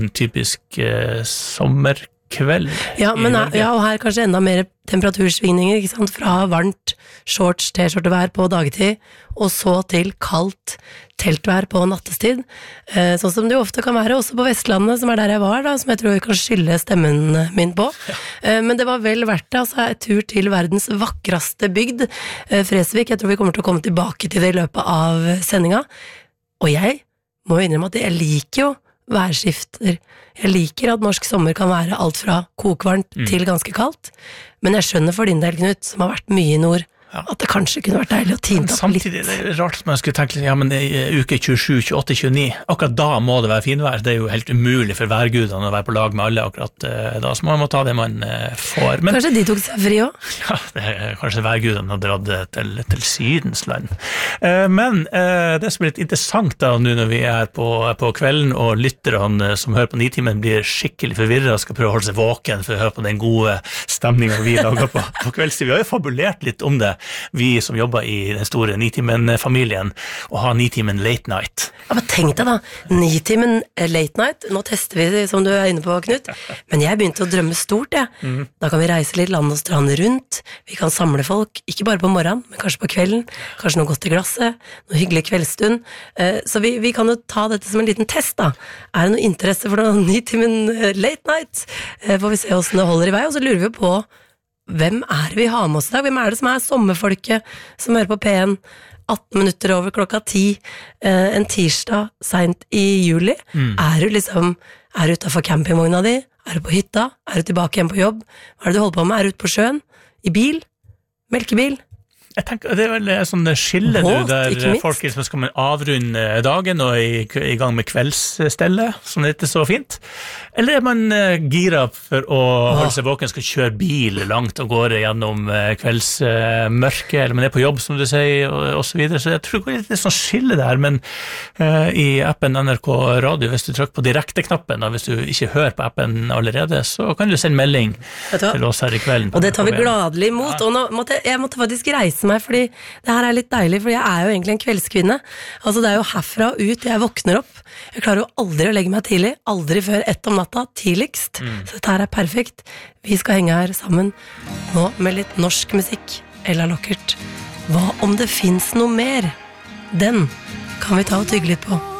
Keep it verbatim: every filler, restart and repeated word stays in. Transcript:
En typisk eh, sommerkveld. Ja, men her, ja, og her kanskje enda mer temperatursvingninger, ikke sant? Fra varmt shorts, t-skjortevær på dagtid, og så til kaldt teltvær på nattestid. Eh, sånn som det jo ofte kan være, også på Vestlandet, som er der jeg var, da, som jeg tror jeg kan skille stemmen min på. Eh, men det var vel verdt det, altså et tur til verdens vakreste bygd, eh, Fresvik. Jeg tror vi kommer til å komme tilbake til det i løpet av sendinga. Og jeg må jo innrømme at jeg liker jo værskifter. Jeg liker at norsk sommer kan være alt fra kokvarmt mm. til ganske kaldt, men jeg skjønner for din del, Knut, som har vært mye i nord, ja. At det kanskje kunne vært deilig å tinte opp litt. Samtidig, det er rart at man skulle tenke, ja, men det er uke tjuesju, tjueåtte, tjueni, akkurat da må det være finvær. Det er jo helt umulig for værgudene å være på lag med alle akkurat uh, da, så man må ta det man uh, får. Men, kanskje de tok seg fri også? Ja, det er kanskje værgudene har dratt til, til Sydens land. Uh, men uh, det som blir litt interessant da, nå når vi er på, på kvelden, og lytterne som hører på Nitimen blir skikkelig forvirret og skal prøve å holde seg våken for å høre på den gode stemningen vi lager på, på kveldstid. Vi har jo fabulert litt om det, vi som jobber i den store Nitimen-familien, og har Nitimen Late Night. Ja, men tenk deg da, Nitimen Late Night, nå tester vi som du er inne på, Knut, men jeg begynte å drømme stort, ja. Mm. Da kan vi reise litt land og strand rundt, vi kan samle folk, ikke bare på morgenen, men kanskje på kvelden, kanskje noe godt i glasset, noe hyggelig kveldsstund, så vi, vi kan jo ta dette som en liten test da. Er det noe interesse for noe Nitimen Late Night? Får vi se hvordan det holder i vei, og så lurer vi på hvem er det vi har med oss i dag? Hvem er det som er sommerfolket som hører på P en atten minutter over klokka ti eh, en tirsdag sent i juli? Mm. Er du liksom, er du utenfor campingvogna di? Er du på hytta? Er du tilbake igjen på jobb? Hva er det du holder på med? Er du ute på sjøen? I bil? Melkebil? Jeg tenker, det er vel sånn skille du, der folk som skal avrunde dagen og i, i gang med kveldsstellet, som det heter så fint. Eller er man uh, gira for å holde seg våken, skal kjøre bil langt og går gjennom uh, kveldsmørket, uh, eller man er på jobb, som du sier, og, og så videre. Så jeg tror det er litt sånn skille der, men uh, i appen N R K Radio, hvis du trykker på direkteknappen, hvis du ikke hører på appen allerede, så kan du sende melding til oss her i kvelden. Og det tar vi gladelig imot, ja. Og nå måtte, jeg måtte faktisk reise meg, fordi det her er litt deilig, for jeg er jo egentlig en kveldskvinne. Altså det er jo herfra ut jeg våkner opp. Jeg klarer jo aldri å legge meg tidlig, aldri før ett om natta, tidligst. Mm. Så dette her er perfekt. Vi skal henge her sammen nå med litt norsk musikk. Ella Lockert. Hva om det finnes noe mer? Den kan vi ta og tygge litt på.